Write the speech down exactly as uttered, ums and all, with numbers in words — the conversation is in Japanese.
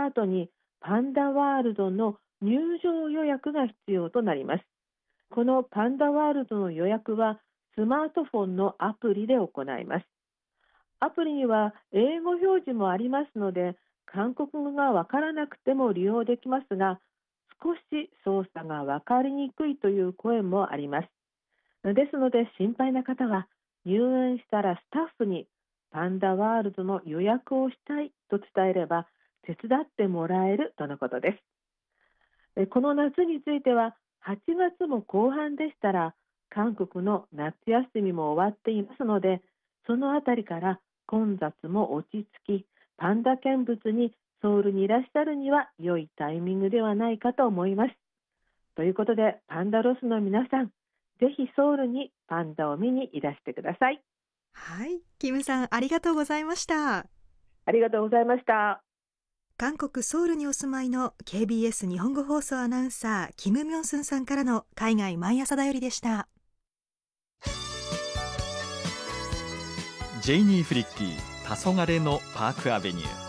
た後にパンダワールドの入場予約が必要となります。このパンダワールドの予約はスマートフォンのアプリで行います。アプリには英語表示もありますので、韓国語がわからなくても利用できますが、少し操作がわかりにくいという声もあります。ですので心配な方は、入園したらスタッフにパンダワールドの予約をしたいと伝えれば手伝ってもらえるとのことです。えこの夏についてははちがつも後半でしたら韓国の夏休みも終わっていますので、そのあたりから混雑も落ち着き、パンダ見物にソウルにいらっしゃるには良いタイミングではないかと思います。ということで、パンダロスの皆さん、ぜひソウルにパンダを見にいらしてください。 はい、キムさんありがとうございました。 ありがとうございました。 韓国ソウルにお住まいの ケービーエス 日本語放送アナウンサーキム・ミョンスンさんからの海外毎朝だよりでした。 ジェイニー・フリッキー、黄昏のパークアベニュー。